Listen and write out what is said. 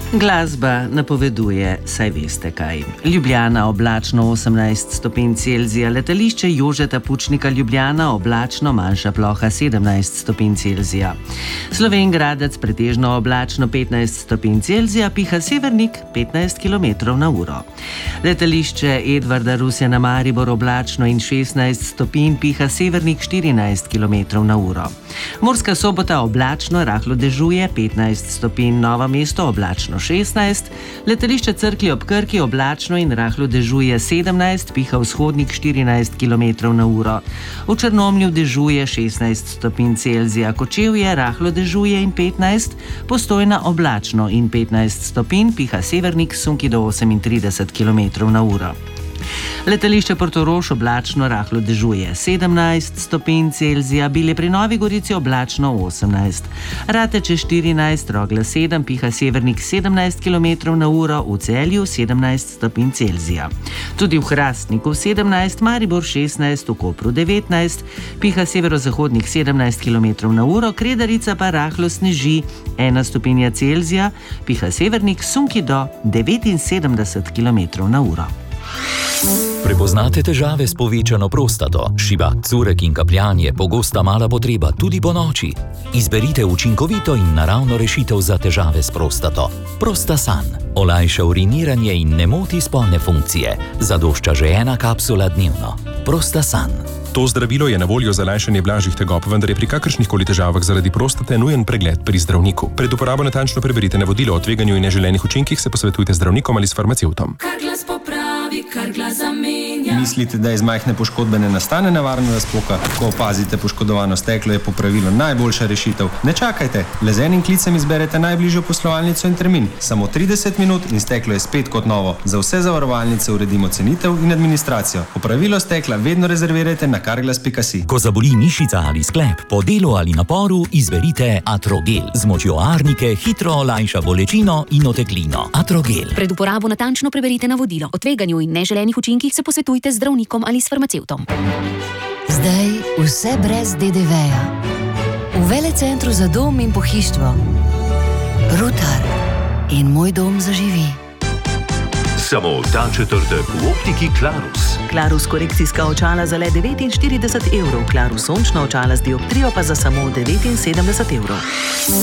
Glasba napoveduje, saj veste kaj. Ljubljana oblačno 18 stopinj Celzija, letališče Jožeta Pučnika Ljubljana oblačno, manjša ploha 17 stopinj Celzija. Slovenj Gradec pretežno oblačno 15 stopinj Celzija, piha severnik 15 km/h. Letališče Edvarda Rusjana Maribor oblačno in 16 stopinj, piha severnik 14 km/h. Murska Sobota oblačno, rahlo dežuje 15 stopinj, Novo mesto oblačno 16, letališče Cerklje ob Krki oblačno in rahlo dežuje 17, piha vzhodnik 14 km/h. V Črnomlju dežuje 16 stopinj Celzija, Kočevje rahlo dežuje in 15, Postojna oblačno in 15 stopinj, piha severnik sunki do 38 km/h. Letališče Portorož oblačno, rahlo dežuje 17 stopinj Celzija, Bili pri Novi Gorici oblačno 18, Rateče 14, Rogla 7, piha severnik 17 km/h, v Celju 17 stopinj Celzija. Tudi v Hrastniku 17, Maribor 16, v Kopru 19, piha severozahodnik 17 km/h, Kredarica pa rahlo sneži 1 stopinja Celzija, piha severnik sunki do 79 km/h. Prepoznate težave s povečano prostato, šiba, curek in kapljanje, pogosta mala potreba tudi po noči? Izberite učinkovito in naravno rešitev za težave s prostato. Prostasan olajša uriniranje in ne moti spolne funkcije. Zadošča že 1 kapsula dnevno. Prostasan. To zdravilo je na voljo za lajšanje blažjih tegob, vendar je pri kakršnihkoli težavah zaradi prostate nujen pregled pri zdravniku. Pred uporabo natančno preberite navodilo o tveganju in neželenih učinkih, se posvetujte z zdravnikom ali s farmacevtom. Kar glas zamenja. Mislite, da iz majhne poškodbe ne nastane nevarna razpoka? Ko opazite poškodovano steklo, je popravilo najboljša rešitev. Ne čakajte, le z enim klicem izberete najbližjo poslovalnico in termin. Samo 30 minut in steklo je spet kot novo. Za vse zavarovalnice uredimo cenitev in administracijo. Popravilo stekla vedno rezervirajte na carglass.si. Ko zaboli mišica ali sklep, po delu ali naporu, izberite Atrogel. Z močjo arnike hitro olajša bolečino in oteklino. Atrogel. Pred uporabo natančno preberite navodilo o tveganju in neželenih učinkih, se posvetujte z zdravnikom ali s farmacevtom. Zdaj vse brez DDV-ja. V Velecentru za dom in pohištvo. Rutar in Moj dom zaživi. Samo ta četrtek v optiki Klarus. Klarus korekcijska očala za le 49 evrov, Klarus sončna očala z dioptrijo pa za samo 79 evrov.